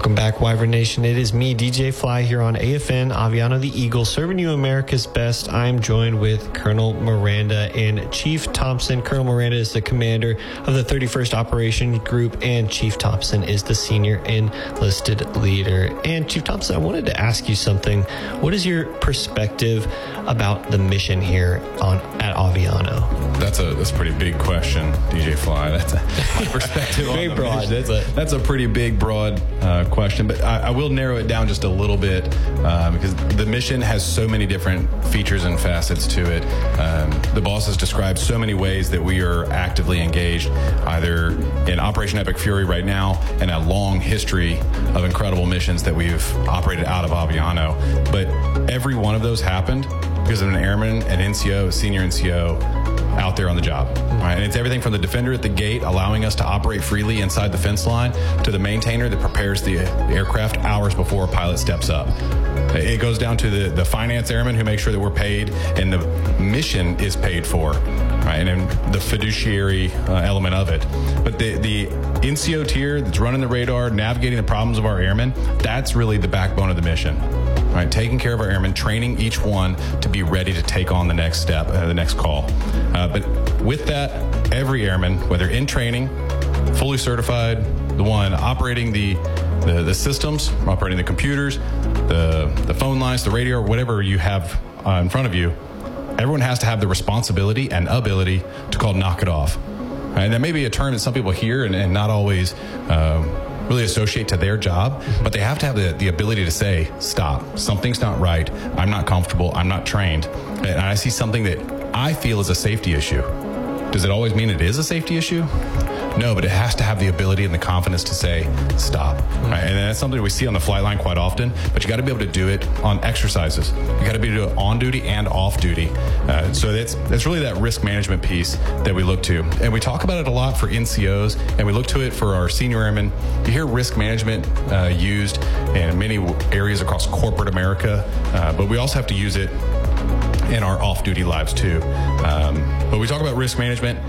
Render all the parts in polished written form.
Welcome back, Wyvern Nation. It is me, DJ Fly, here on AFN, Aviano the Eagle, serving you America's best. I'm joined with Colonel Miranda and Chief Thompson. Colonel Miranda is the commander of the 31st Operation Group, and Chief Thompson is the senior enlisted leader. And Chief Thompson, I wanted to ask you something. What is your perspective about the mission here at Aviano? That's a pretty big question, DJ Fly. That's my perspective. Very broad. That's a pretty big, broad question, but I will narrow it down just a little bit because the mission has so many different features and facets to it. The boss has described so many ways that we are actively engaged, either in Operation Epic Fury right now and a long history of incredible missions that we've operated out of Aviano. But every one of those happened because of an airman, an NCO, a senior NCO out there on the job. Right? And it's everything from the defender at the gate, allowing us to operate freely inside the fence line, to the maintainer that prepares the aircraft hours before a pilot steps up. It goes down to the finance airman who makes sure that we're paid and the mission is paid for, right? And then the fiduciary element of it. But the NCO tier that's running the radar, navigating the problems of our airmen, that's really the backbone of the mission. Right, taking care of our airmen, training each one to be ready to take on the next step, the next call. But with that, every airman, whether in training, fully certified, the one operating the systems, operating the computers, the phone lines, the radio, or whatever you have in front of you, everyone has to have the responsibility and ability to call knock it off. Right? And that may be a term that some people hear and not always really associate to their job, but they have to have the ability to say, stop, something's not right, I'm not comfortable, I'm not trained, and I see something that I feel is a safety issue. Does it always mean it is a safety issue? No, but it has to have the ability and the confidence to say, stop. Right? And that's something we see on the flight line quite often, but you got to be able to do it on exercises. You got to be able to do it on duty and off duty. So that's really that risk management piece that we look to. And we talk about it a lot for NCOs, and we look to it for our senior airmen. You hear risk management used in many areas across corporate America, but we also have to use it in our off-duty lives too. But we talk about risk management.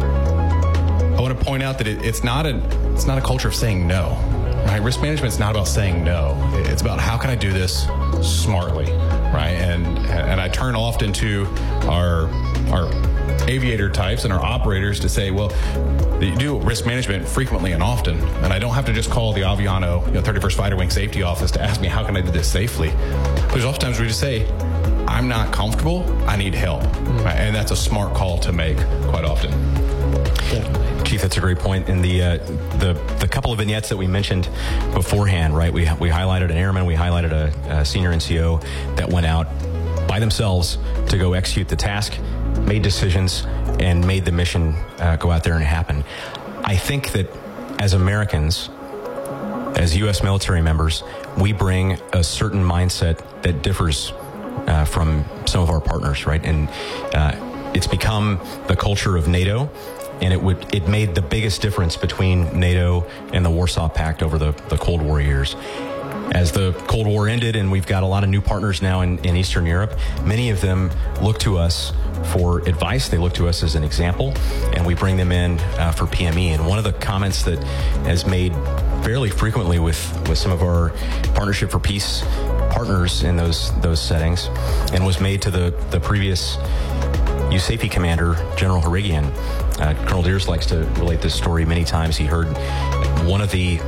I want to point out that it's not a culture of saying no. Right? Risk management is not about saying no. It's about how can I do this smartly, right? And I turn often to our aviator types and our operators to say, well, you do risk management frequently and often, and I don't have to just call the Aviano 31st Fighter Wing Safety Office to ask me how can I do this safely. There's oftentimes we just say, I'm not comfortable, I need help. Right? And that's a smart call to make quite often. Definitely. Chief, that's a great point. In the couple of vignettes that we mentioned beforehand, right? We highlighted an airman, we highlighted a senior NCO that went out by themselves to go execute the task, made decisions, and made the mission go out there and happen. I think that as Americans, as U.S. military members, we bring a certain mindset that differs from some of our partners, right? And it's become the culture of NATO, and it made the biggest difference between NATO and the Warsaw Pact over the Cold War years. As the Cold War ended and we've got a lot of new partners now in Eastern Europe, many of them look to us for advice. They look to us as an example, and we bring them in for PME. And one of the comments that is made fairly frequently with some of our Partnership for Peace partners in those settings, and was made to the previous USAFE commander, General Harigian. Colonel Deers likes to relate this story many times. He heard one of the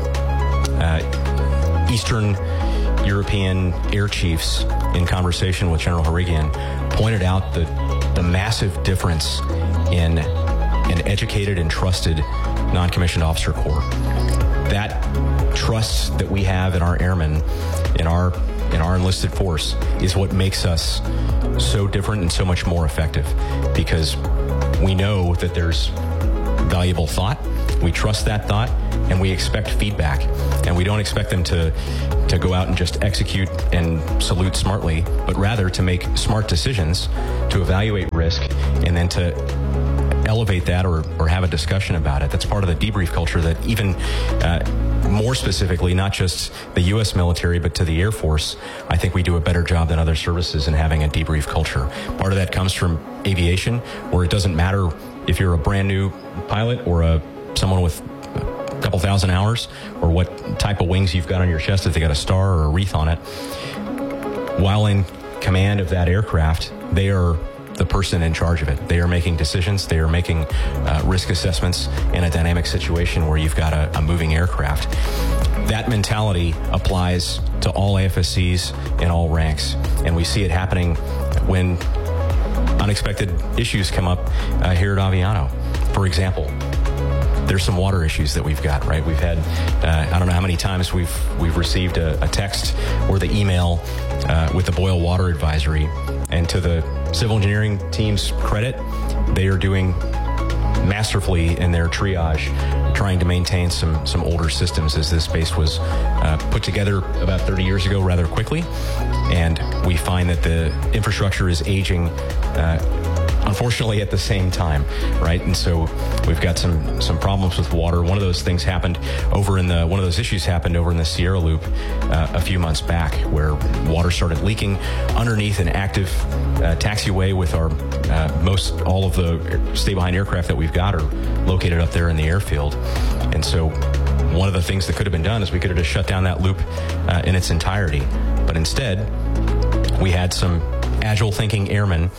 Eastern European air chiefs in conversation with General Harigian pointed out the massive difference in an educated and trusted non-commissioned officer corps. That trust that we have in our airmen, in our enlisted force, is what makes us so different and so much more effective, because we know that there's valuable thought, we trust that thought, and we expect feedback, and we don't expect them to go out and just execute and salute smartly, but rather to make smart decisions, to evaluate risk, and then to elevate that or have a discussion about it. That's part of the debrief culture that even more specifically, not just the U.S. military, but to the Air Force, I think we do a better job than other services in having a debrief culture. Part of that comes from aviation, where it doesn't matter if you're a brand new pilot or someone with couple thousand hours, or what type of wings you've got on your chest, if they got a star or a wreath on it. While in command of that aircraft, they are the person in charge of it. They are making decisions. They are making risk assessments in a dynamic situation where you've got a moving aircraft. That mentality applies to all AFSCs in all ranks, and we see it happening when unexpected issues come up here at Aviano. For example, there's some water issues that we've got, right? We've had, I don't know how many times we've received a text or the email with the boil water advisory. And to the civil engineering team's credit, they are doing masterfully in their triage, trying to maintain some older systems, as this base was put together about 30 years ago rather quickly. And we find that the infrastructure is aging unfortunately at the same time, right? And so we've got some problems with water. One of those things happened one of those issues happened over in the Sierra Loop a few months back, where water started leaking underneath an active taxiway with all of the stay-behind aircraft that we've got are located up there in the airfield. And so one of the things that could have been done is we could have just shut down that loop in its entirety. But instead, we had some agile thinking airmen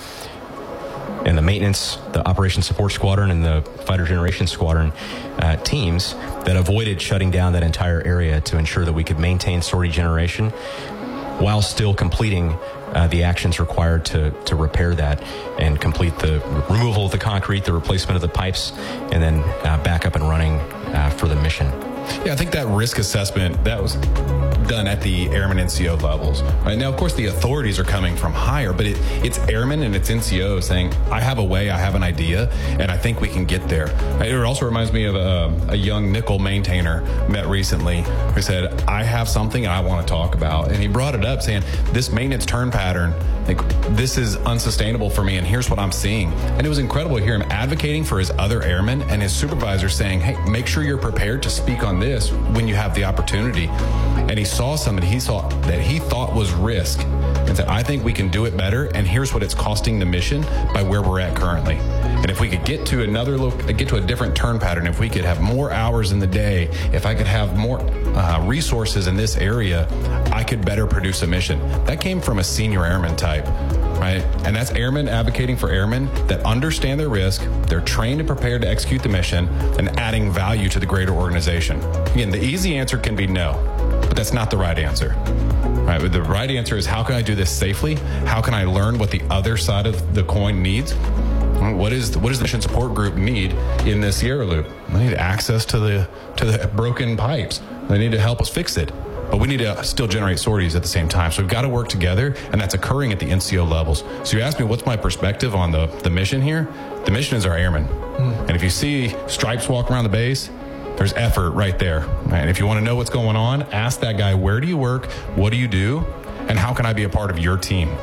and the maintenance, the operations support squadron, and the fighter generation squadron teams that avoided shutting down that entire area to ensure that we could maintain sortie generation while still completing the actions required to repair that and complete the removal of the concrete, the replacement of the pipes, and then back up and running for the mission. Yeah, I think that risk assessment, that was done at the airman NCO levels. Right now, of course, the authorities are coming from higher, but it's airmen and it's NCOs saying, I have a way, I have an idea, and I think we can get there. It also reminds me of a young nickel maintainer met recently who said, I have something I want to talk about. And he brought it up saying, this maintenance turn pattern, this is unsustainable for me, and here's what I'm seeing. And it was incredible to hear him advocating for his other airmen and his supervisors saying, hey, make sure you're prepared to speak on this when you have the opportunity. And he saw something he thought was risk and said, I think we can do it better, and here's what it's costing the mission by where we're at currently. And if we could get to a different turn pattern, if we could have more hours in the day, if I could have more resources in this area, I could better produce a mission. That came from a senior airman type, right? And that's airmen advocating for airmen that understand their risk, they're trained and prepared to execute the mission, and adding value to the greater organization. Again, the easy answer can be no, but that's not the right answer. Right? But the right answer is, how can I do this safely? How can I learn what the other side of the coin needs? What does the mission support group need in the Sierra Loop? They need access to the broken pipes. They need to help us fix it. But we need to still generate sorties at the same time. So we've got to work together, and that's occurring at the NCO levels. So you asked me, what's my perspective on the mission here? The mission is our airmen. And if you see stripes walk around the base, there's effort right there. Right? And if you want to know what's going on, ask that guy, where do you work? What do you do? And how can I be a part of your team?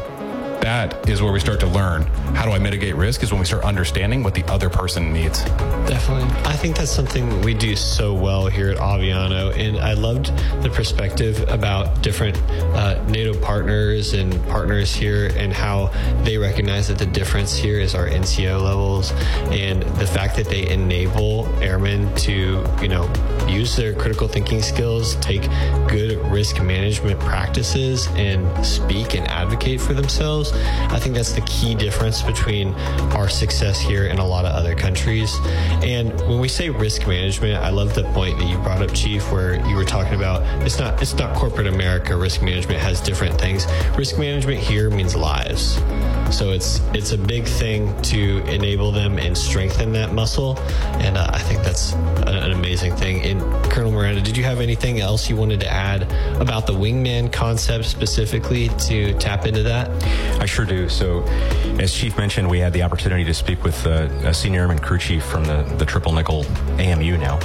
That is where we start to learn how do I mitigate risk, is when we start understanding what the other person needs. Definitely. I think that's something we do so well here at Aviano, and I loved the perspective about different NATO partners and partners here and how they recognize that the difference here is our NCO levels and the fact that they enable airmen to, use their critical thinking skills, take good risk management practices, and speak and advocate for themselves. I think that's the key difference between our success here and a lot of other countries. And when we say risk management, I love the point that you brought up, Chief, where you were talking about it's not corporate America. Risk management has different things. Risk management here means lives. So it's a big thing to enable them and strengthen that muscle. And I think that's an amazing thing. And Colonel Miranda, did you have anything else you wanted to add about the wingman concept specifically to tap into that? I sure do. So, as Chief mentioned, we had the opportunity to speak with a senior airman crew chief from the Triple Nickel AMU now.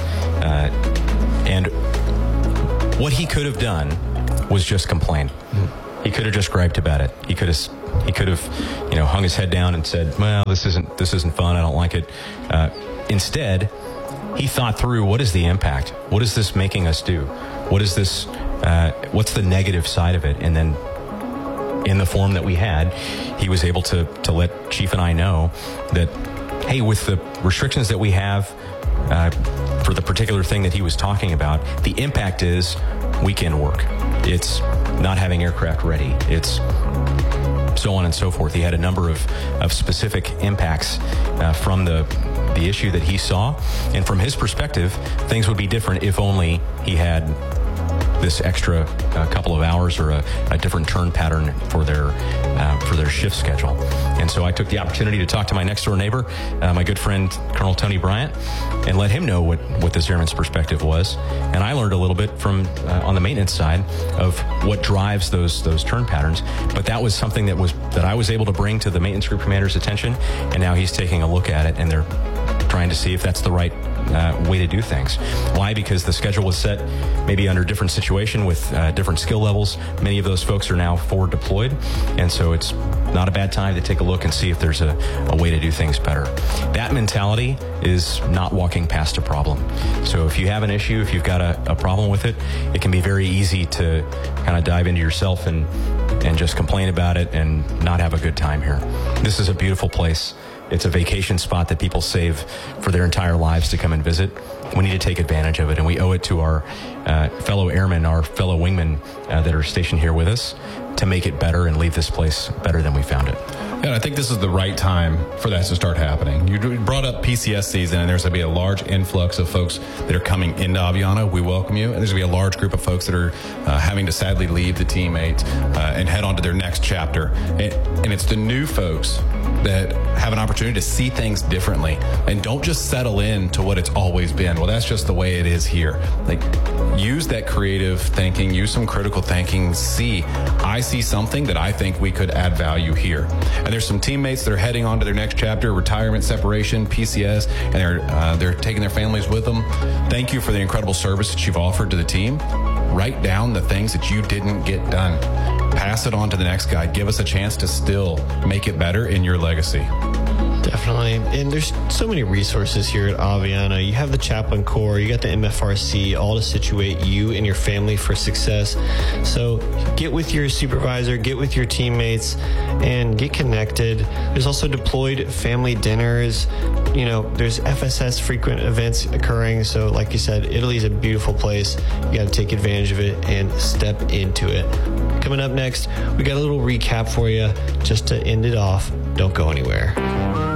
And what he could have done was just complain. He could have just griped about it. He could have, hung his head down and said, well, this isn't fun. I don't like it. Instead, he thought through, what is the impact? What is this making us do? What is this? What's the negative side of it? And then in the form that we had, he was able to let Chief and I know that, hey, with the restrictions that we have, for the particular thing that he was talking about, the impact is weekend work. It's not having aircraft ready. It's so on and so forth. He had a number of specific impacts from the issue that he saw. And from his perspective, things would be different if only he had this extra couple of hours or a different turn pattern for their shift schedule. And so I took the opportunity to talk to my next door neighbor, my good friend Colonel Tony Bryant, and let him know what this airman's perspective was. And I learned a little bit from on the maintenance side of what drives those turn patterns. But that was something that I was able to bring to the maintenance group commander's attention, and now he's taking a look at it, and they're trying to see if that's the right way to do things. Why? Because the schedule was set maybe under a different situation with different skill levels. Many of those folks are now forward deployed, and so it's not a bad time to take a look and see if there's a way to do things better. That mentality is not walking past a problem. So if you have an issue, if you've got a problem with it, it can be very easy to kind of dive into yourself and just complain about it and not have a good time here. This is a beautiful place. It's a vacation spot that people save for their entire lives to come and visit. We need to take advantage of it, and we owe it to our fellow airmen, our fellow wingmen that are stationed here with us to make it better and leave this place better than we found it. Yeah, I think this is the right time for that to start happening. You brought up PCS season, and there's going to be a large influx of folks that are coming into Aviano. We welcome you. And there's going to be a large group of folks that are having to sadly leave the teammates and head on to their next chapter. And it's the new folks that have an opportunity to see things differently and don't just settle in to what it's always been. Well, that's just the way it is here. Like, use that creative thinking, use some critical thinking. I see something that I think we could add value here. And there's some teammates that are heading on to their next chapter, retirement, separation, PCS, and they're taking their families with them. Thank you for the incredible service that you've offered to the team. Write down the things that you didn't get done. Pass it on to the next guy. Give us a chance to still make it better in your legacy. Definitely. And there's so many resources here at Aviano. You have the Chaplain Corps, you got the MFRC, all to situate you and your family for success. So get with your supervisor, get with your teammates, and get connected. There's also deployed family dinners. You know, there's FSS frequent events occurring. So like you said, Italy's a beautiful place. You got to take advantage of it and step into it. Coming up next, we got a little recap for you just to end it off. Don't go anywhere.